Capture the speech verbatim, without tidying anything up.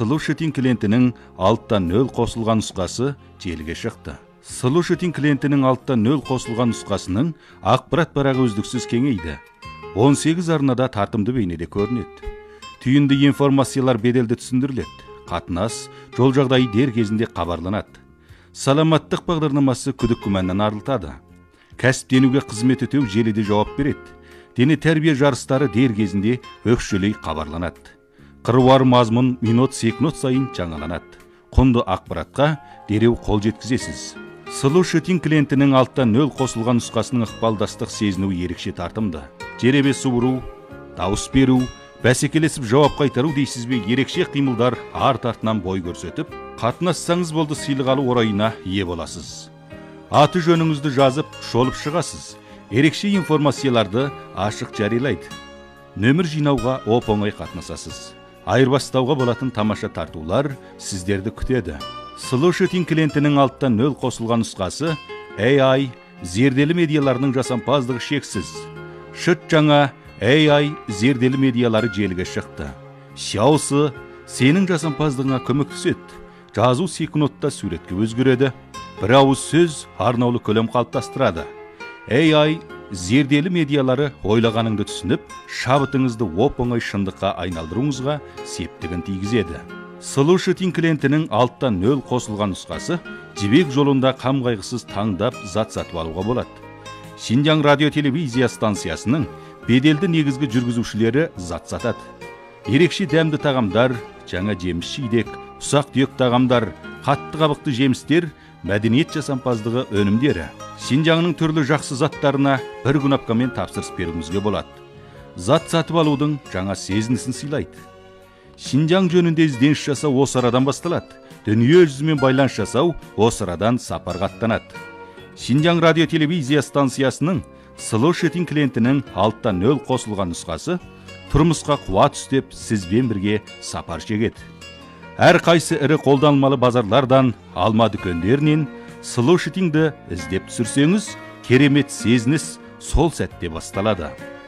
Solution клиентінің алттан нөл қосылған нұсқасы желіге шықты. Solution клиентінің алттан нөл қосылған нұсқасының ақпарат парағы үздіксіз кеңейді. он сегіз арнада тартымды бейнеде көрінеді. Түйінді информациялар беделді түсіндіріледі. Қатынас, жол жағдайы дер кезінде хабарланады. Саламаттық бағдарламасы күдік күмәннен арылтады. Кәсіптенуге қызмет өтеу желіде жауап береді. Дене тәрбие жарыстары дер кезінде өкшелей хабарланады. Қыруар мазмұн минут секунд сайын жаңаланады. Құнды ақпаратқа дереу қол жеткізесіз. Solution клиентінің алттан нөл қосылған нұсқасының ықпалдастық сезіну ерекше тартымды. Жеребе суыру, дауыс беру, бәсекелесіп жауап қайтару дейсіз бе, ерекше қимылдар арт артынан бой көрсетіп, қатынассаңыз болды сыйлық алу орайына ие боласыз. Аты жөніңізді жазып, шолып шығасыз. Ерекше информацияларды ашық жариялайды. Нөмір жинауға оп-оңай қатынасасыз. Айырбастауға болатын тамаша тартулар сіздерді күтеді. Solution клиентінің алттан нөл қосылған нұсқасы эй ай, зерделі медиаларының жасампаздығы шексіз. Шыт жаңа эй ай зерделі медиалары желіге шықты. Шаусы сенің жасампаздығыңа көмектеседі. Жазу секундта суретке өзгереді. Бір ауыз сөз арнаулы көлем қалыптастырады. эй ай зерделі медиалары ойлағаныңды түсініп, шабытыңызды оп-оңай шындыққа айналдыруыңызға септігін тигізеді. Solution клиентінің алттан нөл қосылған нұсқасы жібек жолында қам қайғысыз таңдап зат сатып алуға болады. Шинжаң радио телевизия станциясының беделді негізгі жүргізушілері зат сатады. Ерекше дәмді тағамдар, жаңа жеміс жидек, ұсақ түйек тағамдар, қатты қабықты жемістер, мәдениет жасампаздығы өнімдері. Шинжаңның түрлі жақсы заттарына бір күн тапсырыс беруіңізге болады. Зат сатып алудың жаңа сезінісін сыйлайды. Шинжаң жөнінде ізденіс жасау осы арадан басталады. Дүние жүзімен байланыс жасау осы арадан сапарға аттанады. Шинжаң радио телевизия станциясының Solution клиентінің алттан нөл қосылған нұсқасы тұрмысқа қуат үстеп сізбен бірге сапар шегеді. Әр қайсы ірі қолданылмалы базарлардан, алма дүкендерінен Solution-ды іздеп түсірсеңіз, керемет сезініс сол сәтте басталады.